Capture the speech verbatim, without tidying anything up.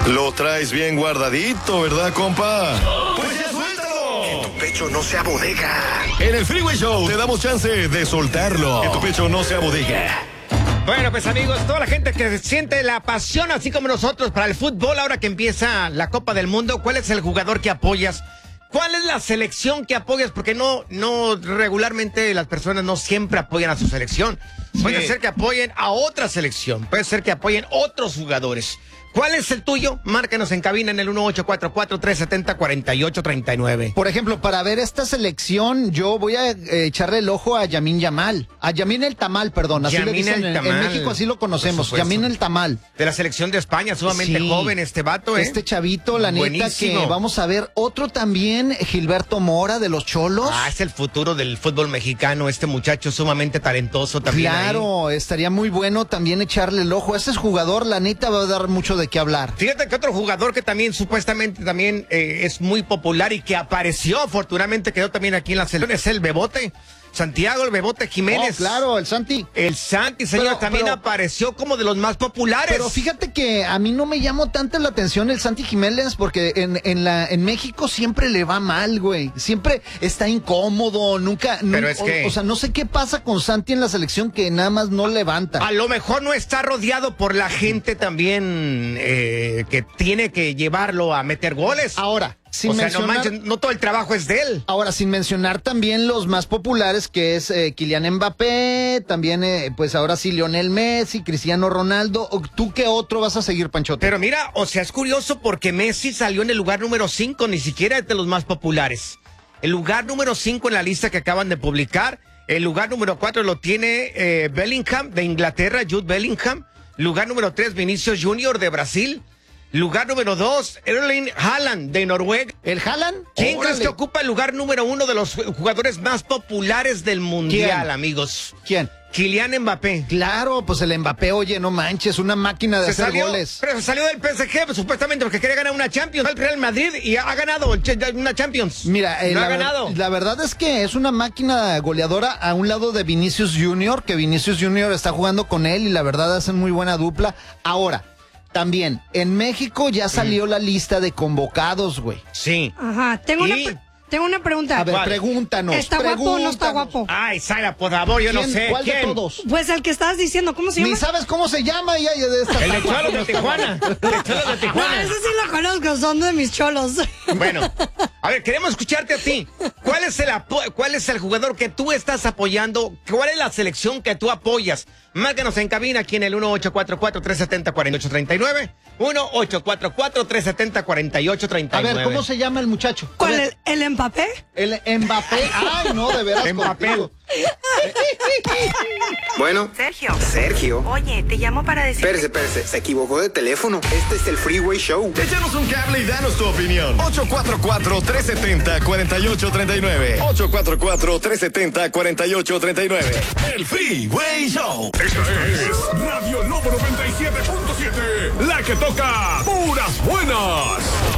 Lo traes bien guardadito, ¿verdad, compa? ¡Pues ya suéltalo! Que tu pecho no sea bodega. En el Freeway Show te damos chance de soltarlo. Que tu pecho no sea bodega. Bueno, pues amigos, toda la gente que siente la pasión, así como nosotros, para el fútbol, ahora que empieza la Copa del Mundo, ¿cuál es el jugador que apoyas? ¿Cuál es la selección que apoyas? Porque no, no, regularmente las personas no siempre apoyan a su selección. Puede Sí. ser que apoyen a otra selección, puede ser que apoyen otros jugadores. ¿Cuál es el tuyo? Márcanos en cabina en el uno ocho cuatro cuatro, tres siete cero, cuatro ocho tres nueve. Por ejemplo, para ver esta selección, yo voy a eh, echarle el ojo a Yamin Yamal. A Yamin el Tamal, perdón. Así Yamin le dicen el en, Tamal. en México, así lo conocemos. Por supuesto. Yamin el Tamal. De la selección de España, sumamente Sí. joven este vato, ¿eh? Este chavito, la neta Buenísimo. que vamos a ver. Otro también, Gilberto Mora de los Cholos. Ah, es el futuro del fútbol mexicano, este muchacho sumamente talentoso también. Claro, ahí. estaría muy bueno también echarle el ojo. Ese jugador, la neta, va a dar mucho de qué hablar. Fíjate que otro jugador que también supuestamente también eh, es muy popular y que apareció, afortunadamente quedó también aquí en la selección, es el Bebote. Santiago, el Bebote Jiménez. Oh, claro, el Santi. El Santi, señor, Pero- también pero- apareció como de los más populares. Pero fíjate que a mí no me llamó tanta la atención el Santi Jiménez porque en, en, la, en México siempre le va mal, güey. Siempre está incómodo, nunca... Pero nun- es o, que- o sea, no sé qué pasa con Santi en la selección que nada más no levanta. A lo mejor no está rodeado por la gente también eh, que tiene que llevarlo a meter goles. Ahora, sin o sea, mencionar... no manches, no todo el trabajo es de él. Ahora, sin mencionar también los más populares, que es eh, Kylian Mbappé, también, eh, pues ahora sí, Lionel Messi, Cristiano Ronaldo. O- ¿Tú qué otro vas a seguir, Panchote? Pero mira, o sea, es curioso porque Messi salió en el lugar número cinco, ni siquiera es de los más populares. El lugar número cinco en la lista que acaban de publicar. El lugar número cuatro lo tiene eh, Bellingham de Inglaterra, Jude Bellingham. Lugar número tres, Vinicius Junior de Brasil. Lugar número dos, Erling Haaland de Noruega. ¿El Haaland? ¿Quién crees Órale. que ocupa el lugar número uno de los jugadores más populares del mundial, ¿Quién? amigos? ¿Quién? Kylian Mbappé. Claro, pues el Mbappé, oye, no manches, una máquina de Se hacer salió, goles. pero se salió del P S G, pues, supuestamente porque quería ganar una Champions. Al Real Madrid y ha ganado el che- una Champions. Mira, eh, no la, ha ver- ganado. la verdad es que es una máquina goleadora a un lado de Vinicius Junior, que Vinicius Junior está jugando con él y la verdad hacen muy buena dupla. Ahora, también, en México ya salió la lista de convocados, güey. Sí. Ajá, tengo, Y- una, pre- tengo una pregunta. A ver, ¿Cuál? pregúntanos. ¿Está guapo o no está pregúntanos. guapo? Ay, Sara, por favor, yo no ¿Quién? sé. ¿Cuál ¿Quién? de todos? Pues el que estabas diciendo, ¿cómo se Ni llama? sabes cómo se llama ya de esta El de Cholos de Tijuana. El de Cholos de No, Tijuana. ese sí lo conozco, son de mis cholos. Bueno, a ver, queremos escucharte a ti. ¿Cuál es el apo- cuál es el jugador que tú estás apoyando? ¿Cuál es la selección que tú apoyas? Márcanos en cabina aquí en el uno ocho cuatro cuatro, tres siete cero, cuatro ocho tres nueve. uno ocho cuatro cuatro, tres siete cero, cuatro ocho tres nueve. A ver, ¿cómo se llama el muchacho? A ¿Cuál ver, es? ¿El Mbappé? El Mbappé. Ay, no, de veras. Mbappé. contigo. Bueno, Sergio. Sergio. Oye, te llamo para decir. Espérese, espérese, se equivocó de teléfono. Este es el Freeway Show. Échanos un cable y danos tu opinión. ocho cuatro cuatro, tres siete cero, cuatro ocho tres nueve. ocho cuatro cuatro, tres siete cero, cuatro ocho tres nueve. El Freeway Show. Esta es Radio Lobo noventa y siete punto siete. La que toca puras buenas.